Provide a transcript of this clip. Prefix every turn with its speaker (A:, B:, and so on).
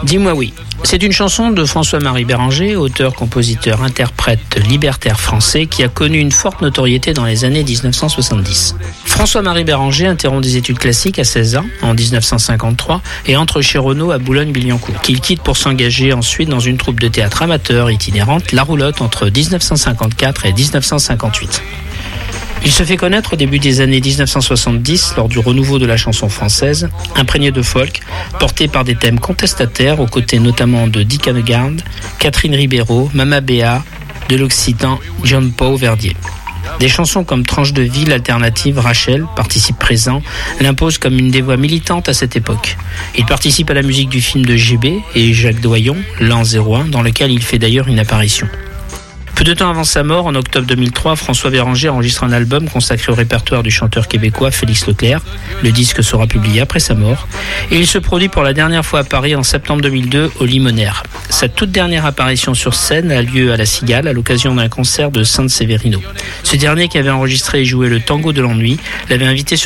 A: Dis-moi oui. C'est une chanson de François-Marie Béranger, auteur, compositeur, interprète libertaire français qui a connu une forte notoriété dans les années 1970. François-Marie Béranger interrompt des études classiques à 16 ans, en 1953, et entre chez Renaud à Boulogne-Billancourt, qu'il quitte pour s'engager ensuite dans une troupe de théâtre amateur itinérante, La Roulotte, entre 1954 et 1958. Il se fait connaître au début des années 1970 lors du renouveau de la chanson française, imprégné de folk, porté par des thèmes contestataires aux côtés notamment de Dick Hanegaard, Catherine Ribeiro, Mama Béa, de l'Occitan John Paul Verdier. Des chansons comme Tranche de vie, l'alternative, Rachel, participe présent, l'impose comme une des voix militantes à cette époque. Il participe à la musique du film de GB et Jacques Doyon, L'an 01, dans lequel il fait d'ailleurs une apparition. Peu de temps avant sa mort, en octobre 2003, François Béranger enregistre un album consacré au répertoire du chanteur québécois Félix Leclerc. Le disque sera publié après sa mort. Et il se produit pour la dernière fois à Paris en septembre 2002 au Limonaire. Sa toute dernière apparition sur scène a lieu à La Cigale à l'occasion d'un concert de San Severino. Ce dernier, qui avait enregistré et joué le Tango de l'ennui, l'avait invité sur